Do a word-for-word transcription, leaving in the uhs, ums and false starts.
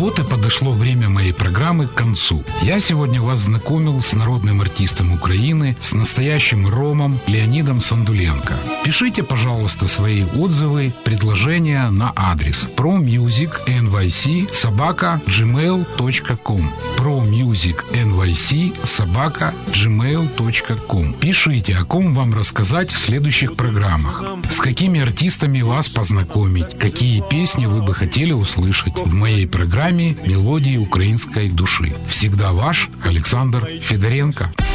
Вот и подошло время моей программы к концу. Я сегодня вас знакомил с народным артистом Украины, с настоящим ромом Леонидом Сандуленко. Пишите, пожалуйста, свои отзывы, предложения на адрес promusicnyc собака gmail точка com promusicnyc собака gmail точка com. Пишите, о ком вам рассказать в следующих программах, с какими артистами вас познакомить, какие песни вы бы хотели услышать в моей программе «Мелодии украинской души». Всегда ваш Александр Федоренко.